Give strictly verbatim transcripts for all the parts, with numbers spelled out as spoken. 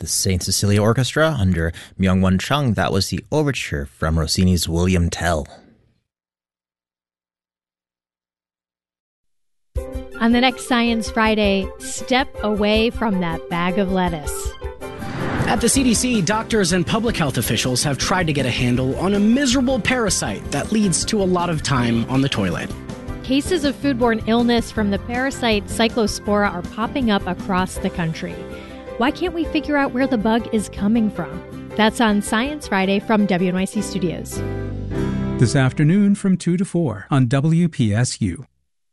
the Saint Cecilia Orchestra under Myung-Won Chung. That was the overture from Rossini's William Tell. On the next Science Friday, step away from that bag of lettuce. At the C D C, doctors and public health officials have tried to get a handle on a miserable parasite that leads to a lot of time on the toilet. Cases of foodborne illness from the parasite Cyclospora are popping up across the country. Why can't we figure out where the bug is coming from? That's on Science Friday from W N Y C Studios. This afternoon from two to four on W P S U.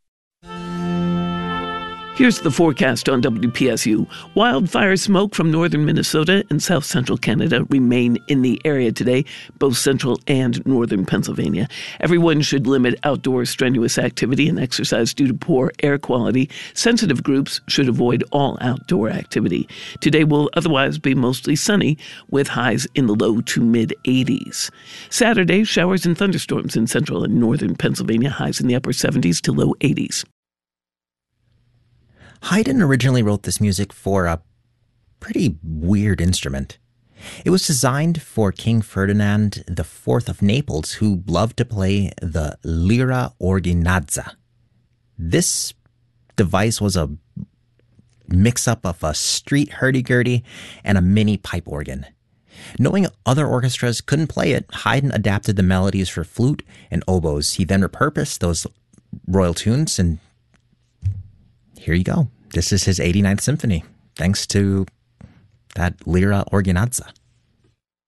Here's the forecast on W P S U. Wildfire smoke from northern Minnesota and south central Canada remain in the area today, both central and northern Pennsylvania. Everyone should limit outdoor strenuous activity and exercise due to poor air quality. Sensitive groups should avoid all outdoor activity. Today will otherwise be mostly sunny with highs in the low to mid eighties. Saturday, showers and thunderstorms in central and northern Pennsylvania, highs in the upper seventies to low eighties. Haydn originally wrote this music for a pretty weird instrument. It was designed for King Ferdinand the Fourth of Naples, who loved to play the lira ordinazza. This device was a mix-up of a street hurdy-gurdy and a mini pipe organ. Knowing other orchestras couldn't play it, Haydn adapted the melodies for flute and oboes. He then repurposed those royal tunes, and here you go. This is his eighty-ninth symphony, thanks to that lira ordinazza.